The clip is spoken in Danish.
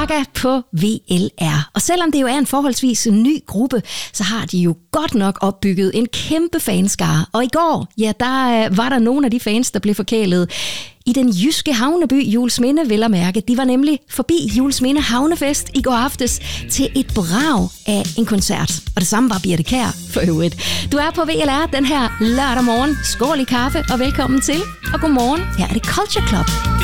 Saga på VLR. Og selvom det jo er en forholdsvis ny gruppe, så har de jo godt nok opbygget en kæmpe fanskare. Og i går, ja, der var der nogle af de fans, der blev forkælet i den jyske havneby Juelsminde, vel at mærke. De var nemlig forbi Juelsminde Havnefest i går aftes til et brag af en koncert. Og det samme var Birthe Kjær for øvrigt. Du er på VLR den her lørdag morgen. Skål i kaffe og velkommen til. Og godmorgen, her er det Culture Club.